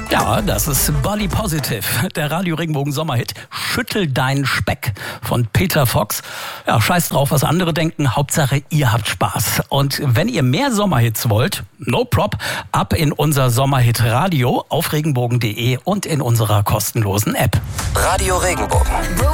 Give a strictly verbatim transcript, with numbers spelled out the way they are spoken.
Ja, das ist Body Positive, der Radio Regenbogen Sommerhit. Schüttel deinen Speck von Peter Fox. Ja, scheiß drauf, was andere denken. Hauptsache, ihr habt Spaß. Und wenn ihr mehr Sommerhits wollt, no prop, ab in unser Sommerhit Radio auf regenbogen punkt de und in unserer kostenlosen App. Radio Regenbogen.